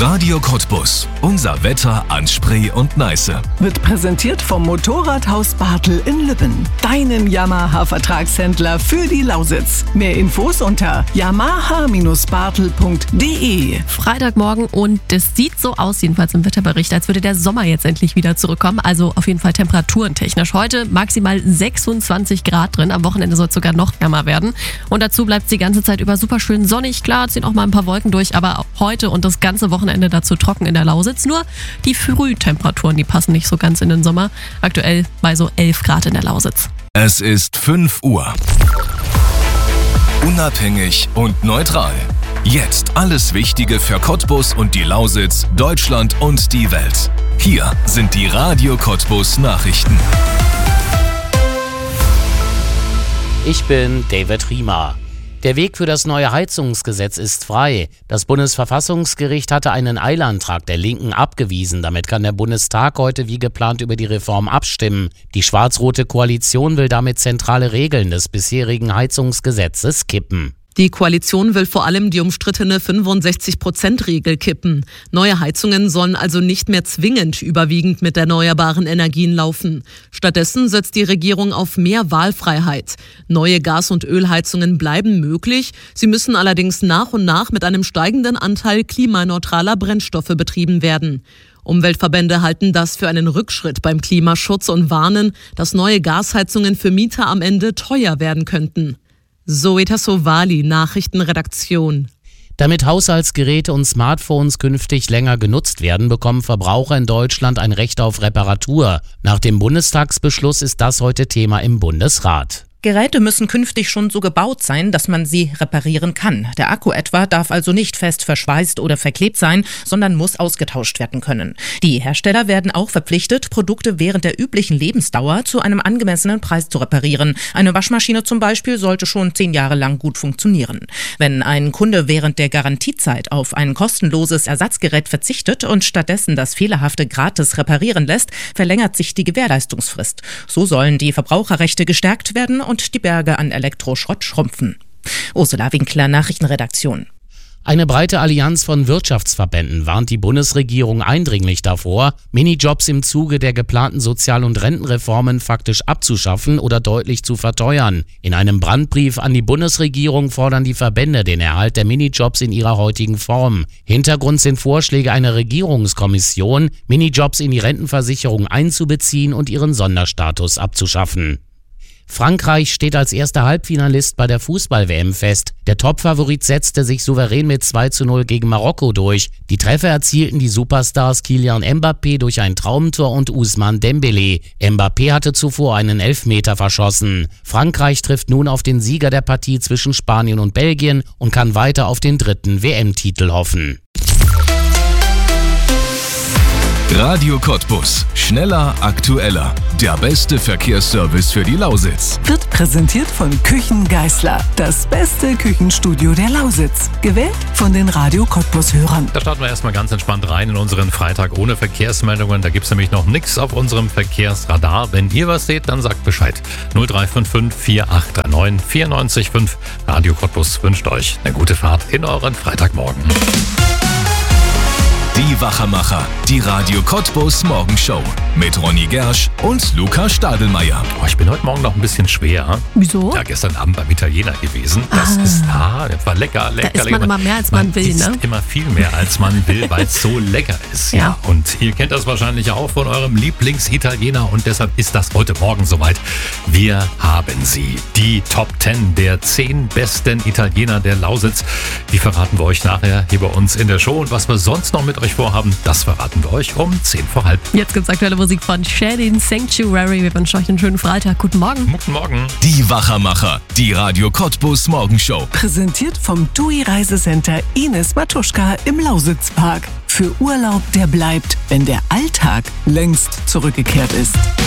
Radio Cottbus. Unser Wetter an Spree und Neiße. Wird präsentiert vom Motorradhaus Bartel in Lübben. Deinem Yamaha-Vertragshändler für die Lausitz. Mehr Infos unter yamaha-bartel.de. Freitagmorgen und es sieht so aus, jedenfalls im Wetterbericht, als würde der Sommer jetzt endlich wieder zurückkommen. Also auf jeden Fall temperaturentechnisch. Heute maximal 26 Grad drin. Am Wochenende soll es sogar noch wärmer werden. Und dazu bleibt es die ganze Zeit über super schön sonnig. Klar, ziehen auch mal ein paar Wolken durch, aber heute und das ganze Wochenende dazu trocken in der Lausitz. Nur die Frühtemperaturen, die passen nicht so ganz in den Sommer. Aktuell bei so 11 Grad in der Lausitz. Es ist 5 Uhr. Unabhängig und neutral. Jetzt alles Wichtige für Cottbus und die Lausitz, Deutschland und die Welt. Hier sind die Radio Cottbus Nachrichten. Ich bin David Riemer. Der Weg für das neue Heizungsgesetz ist frei. Das Bundesverfassungsgericht hatte einen Eilantrag der Linken abgewiesen. Damit kann der Bundestag heute wie geplant über die Reform abstimmen. Die schwarz-rote Koalition will damit zentrale Regeln des bisherigen Heizungsgesetzes kippen. Die Koalition will vor allem die umstrittene 65%-Regel kippen. Neue Heizungen sollen also nicht mehr zwingend überwiegend mit erneuerbaren Energien laufen. Stattdessen setzt die Regierung auf mehr Wahlfreiheit. Neue Gas- und Ölheizungen bleiben möglich. Sie müssen allerdings nach und nach mit einem steigenden Anteil klimaneutraler Brennstoffe betrieben werden. Umweltverbände halten das für einen Rückschritt beim Klimaschutz und warnen, dass neue Gasheizungen für Mieter am Ende teuer werden könnten. Zoe Tassovali, Nachrichtenredaktion. Damit Haushaltsgeräte und Smartphones künftig länger genutzt werden, bekommen Verbraucher in Deutschland ein Recht auf Reparatur. Nach dem Bundestagsbeschluss ist das heute Thema im Bundesrat. Geräte müssen künftig schon so gebaut sein, dass man sie reparieren kann. Der Akku etwa darf also nicht fest verschweißt oder verklebt sein, sondern muss ausgetauscht werden können. Die Hersteller werden auch verpflichtet, Produkte während der üblichen Lebensdauer zu einem angemessenen Preis zu reparieren. Eine Waschmaschine zum Beispiel sollte schon 10 Jahre lang gut funktionieren. Wenn ein Kunde während der Garantiezeit auf ein kostenloses Ersatzgerät verzichtet und stattdessen das Fehlerhafte gratis reparieren lässt, verlängert sich die Gewährleistungsfrist. So sollen die Verbraucherrechte gestärkt werden und die Berge an Elektroschrott schrumpfen. Ursula Winkler, Nachrichtenredaktion. Eine breite Allianz von Wirtschaftsverbänden warnt die Bundesregierung eindringlich davor, Minijobs im Zuge der geplanten Sozial- und Rentenreformen faktisch abzuschaffen oder deutlich zu verteuern. In einem Brandbrief an die Bundesregierung fordern die Verbände den Erhalt der Minijobs in ihrer heutigen Form. Hintergrund sind Vorschläge einer Regierungskommission, Minijobs in die Rentenversicherung einzubeziehen und ihren Sonderstatus abzuschaffen. Frankreich steht als erster Halbfinalist bei der Fußball-WM fest. Der Topfavorit setzte sich souverän mit 2:0 gegen Marokko durch. Die Treffer erzielten die Superstars Kylian Mbappé durch ein Traumtor und Ousmane Dembélé. Mbappé hatte zuvor einen Elfmeter verschossen. Frankreich trifft nun auf den Sieger der Partie zwischen Spanien und Belgien und kann weiter auf den 3. WM-Titel hoffen. Radio Cottbus. Schneller, aktueller. Der beste Verkehrsservice für die Lausitz. Wird präsentiert von Küchen Geisler. Das beste Küchenstudio der Lausitz. Gewählt von den Radio Cottbus-Hörern. Da starten wir erstmal ganz entspannt rein in unseren Freitag ohne Verkehrsmeldungen. Da gibt es nämlich noch nichts auf unserem Verkehrsradar. Wenn ihr was seht, dann sagt Bescheid. 0355 4839 94,5. Radio Cottbus wünscht euch eine gute Fahrt in euren Freitagmorgen. Die Wachermacher, die Radio Cottbus Morgenshow mit Ronny Gersch und Luca Stadelmeier. Ich bin heute Morgen noch ein bisschen schwer. Wieso? Ja, gestern Abend beim Italiener gewesen. Das war lecker. Da isst man immer mehr, als man will, ne? Immer viel mehr, als man will, weil es so lecker ist. Ja. Und ihr kennt das wahrscheinlich auch von eurem Lieblingsitaliener und deshalb ist das heute Morgen soweit. Wir haben sie. Die Top 10 der 10 besten Italiener der Lausitz. Die verraten wir euch nachher hier bei uns in der Show. Und was wir sonst noch mit euch vorhaben, das verraten wir euch um 10:15. Jetzt gibt's aktuelle Musik von Shadin Sanctuary. Wir wünschen euch einen schönen Freitag. Guten Morgen. Guten Morgen. Die Wachermacher, die Radio Cottbus Morgenshow. Präsentiert vom TUI Reisecenter Ines Matuschka im Lausitzpark. Für Urlaub, der bleibt, wenn der Alltag längst zurückgekehrt ist.